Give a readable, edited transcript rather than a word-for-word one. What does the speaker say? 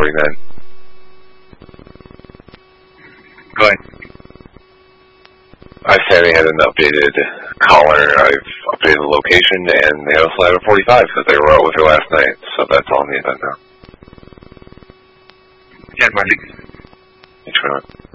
49. Go ahead. I said they had an updated caller. I've updated the location, and they also have a 45 because they were out with her last night. So that's on the event now. Yeah, buddy. Thanks very much.